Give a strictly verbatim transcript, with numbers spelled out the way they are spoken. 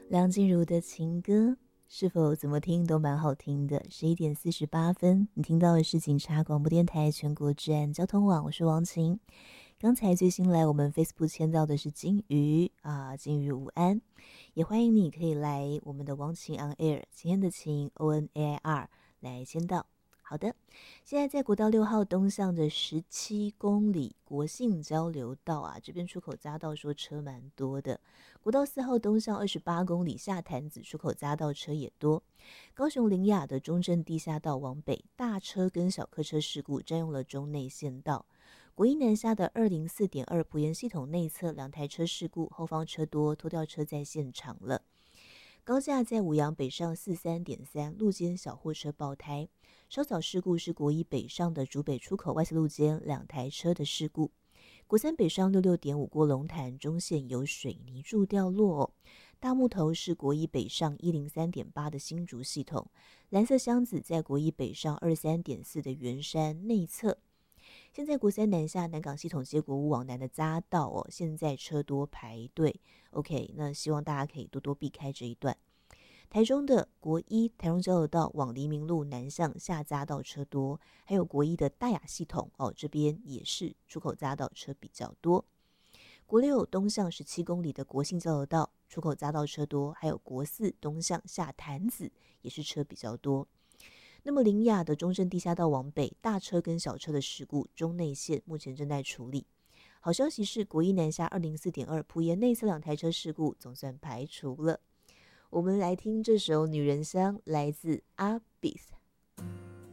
梁静茹的情歌是否怎么听都蛮好听的。十一点四十八分，你听到的是警察广播电台全国治安交通网，我是王晴。刚才最新来我们 Facebook 签到的是金鱼啊，金鱼午安，也欢迎你可以来我们的王晴 on air， 晴天的晴 O N A I R 来签到。好的，现在在国道六号东向的十七公里国姓交流道啊，这边出口匝道说车蛮多的。国道四号东向二十八公里下潭子出口匝道车也多。高雄林雅的中正地下道往北，大车跟小客车事故占用了中内线道。国一南下的二零四点二埔盐系统内侧两台车事故，后方车多，拖吊车在现场了。高架在五杨北上四三点三路肩小货车爆胎。稍早事故是国一北上的竹北出口外侧路肩两台车的事故。国三北上六六点五过龙潭中线有水泥柱掉落、哦。大木头是国一北上一零三点八的新竹系统。蓝色箱子在国一北上二三点四的圆山内侧。现在国三南下南港系统接国五往南的匝道哦，现在车多排队。OK， 那希望大家可以多多避开这一段。台中的国一台中交流道往黎明路南向下匝道车多，还有国一的大雅系统哦，这边也是出口匝道车比较多。国六东向十七公里的国姓交流道出口匝道车多，还有国四东向下潭子也是车比较多。那么林雅的中正地下道往北，大车跟小车的事故中内线目前正在处理。好消息是国一南下二零四点二埔盐内侧两台车事故总算排除了。我们来听这首《女人香》，来自阿比斯。